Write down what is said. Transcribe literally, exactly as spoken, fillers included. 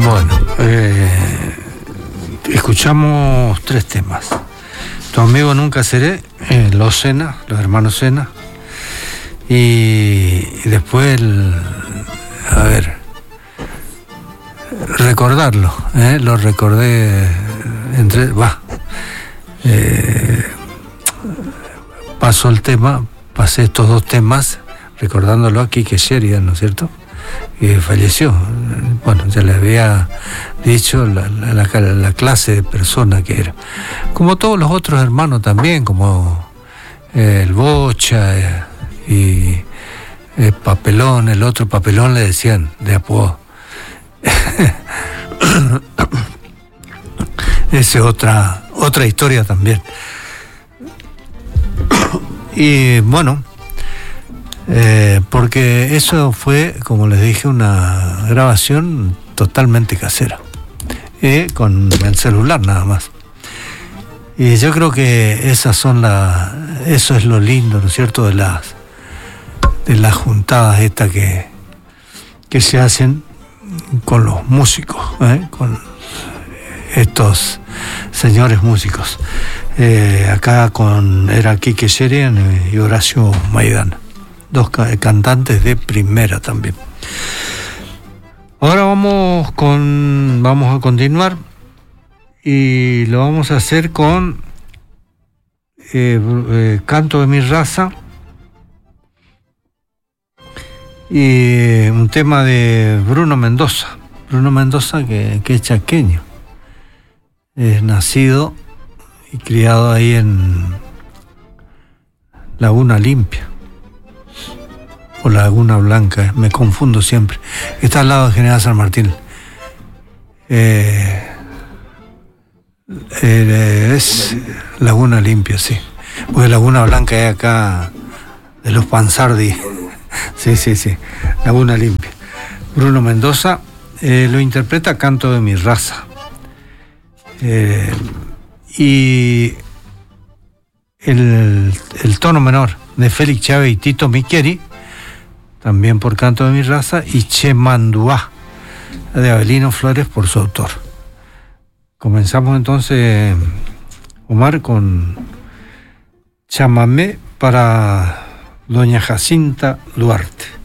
Bueno, eh, escuchamos tres temas. Tu amigo nunca seré, eh, los Sena, los hermanos Sena. Y, y después, el, a ver, recordarlo, ¿eh? Lo recordé entre, va, eh, paso el tema, pasé estos dos temas recordándolo a Quique Sheridan, ¿no es cierto? Que falleció. Bueno, ya le había dicho la, la, la, la clase de persona que era. Como todos los otros hermanos también, como eh, el Bocha eh, y el Papelón, el otro Papelón le decían de apodo. Esa es otra, otra historia también. Y bueno, eh, porque eso fue, como les dije, una grabación totalmente casera, eh, con el celular nada más. Y yo creo que esas son las, eso es lo lindo, ¿no es cierto?, de las de las juntadas estas que, que se hacen con los músicos, ¿eh? Con estos señores músicos. Eh, acá con era Quique Sheridan y Horacio Maidana, dos cantantes de primera también. Ahora vamos con vamos a continuar y lo vamos a hacer con eh, eh, Canto de mi raza y un tema de Bruno Mendoza. Bruno Mendoza que, que es chaqueño, es nacido y criado ahí en Laguna Limpia o Laguna Blanca, me confundo siempre. Está al lado de General San Martín. Eh, eh, es Laguna Limpia, sí. Porque Laguna Blanca es acá de los Pansardi. Sí, sí, sí. Laguna Limpia. Bruno Mendoza eh, lo interpreta Canto de mi raza. Eh, y el, el tono menor de Félix Chávez y Tito Miqueri, también por Canto de mi raza, y Chemanduá de Abelino Flores por su autor. Comenzamos entonces, Omar, con chamamé para doña Jacinta Duarte.